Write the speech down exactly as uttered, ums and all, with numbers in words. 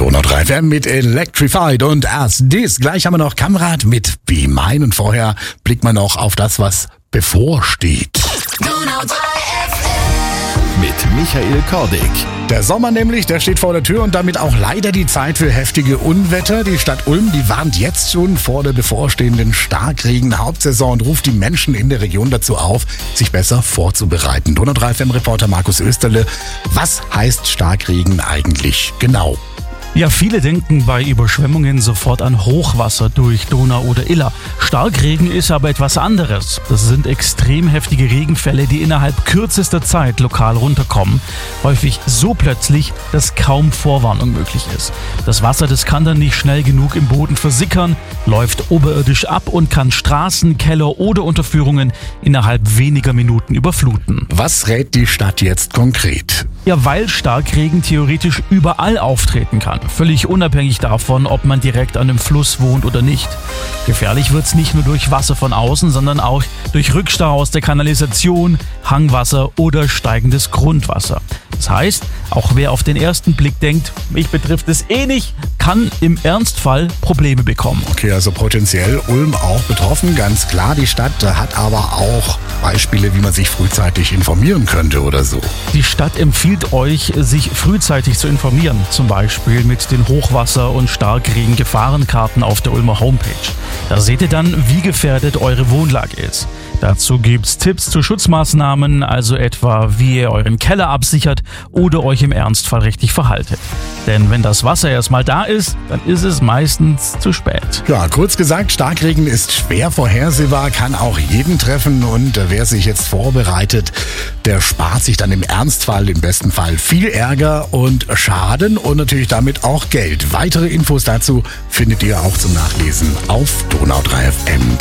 Donau drei F M mit Electrified und erst dies. Gleich haben wir noch Kamerad mit Be Mine und vorher blickt man noch auf das, was bevorsteht. Donau drei F M mit Michael Kordig. Der Sommer nämlich, der steht vor der Tür und damit auch leider die Zeit für heftige Unwetter. Die Stadt Ulm, die warnt jetzt schon vor der bevorstehenden Starkregen-Hauptsaison und ruft die Menschen in der Region dazu auf, sich besser vorzubereiten. Donau drei F M-Reporter Markus Österle, was heißt Starkregen eigentlich genau? Ja, viele denken bei Überschwemmungen sofort an Hochwasser durch Donau oder Iller. Starkregen ist aber etwas anderes. Das sind extrem heftige Regenfälle, die innerhalb kürzester Zeit lokal runterkommen. Häufig so plötzlich, dass kaum Vorwarnung möglich ist. Das Wasser, das kann dann nicht schnell genug im Boden versickern, läuft oberirdisch ab und kann Straßen, Keller oder Unterführungen innerhalb weniger Minuten überfluten. Was rät die Stadt jetzt konkret? Ja, weil Starkregen theoretisch überall auftreten kann. Völlig unabhängig davon, ob man direkt an einem Fluss wohnt oder nicht. Gefährlich wird's nicht nur durch Wasser von außen, sondern auch durch Rückstau aus der Kanalisation, Hangwasser oder steigendes Grundwasser. Das heißt, auch wer auf den ersten Blick denkt, mich betrifft es eh nicht, kann im Ernstfall Probleme bekommen. Okay, also potenziell Ulm auch betroffen, ganz klar. Die Stadt hat aber auch Beispiele, wie man sich frühzeitig informieren könnte oder so. Die Stadt empfiehlt euch, sich frühzeitig zu informieren, zum Beispiel mit den Hochwasser- und Starkregen-Gefahrenkarten auf der Ulmer Homepage. Da seht ihr dann, wie gefährdet eure Wohnlage ist. Dazu gibt's Tipps zu Schutzmaßnahmen, also etwa, wie ihr euren Keller absichert oder euch im Ernstfall richtig verhaltet. Denn wenn das Wasser erstmal da ist, dann ist es meistens zu spät. Ja, kurz gesagt, Starkregen ist schwer vorhersehbar, kann auch jeden treffen und wer sich jetzt vorbereitet, der spart sich dann im Ernstfall, im besten Fall viel Ärger und Schaden und natürlich damit auch Geld. Weitere Infos dazu findet ihr auch zum Nachlesen auf Donau drei F M.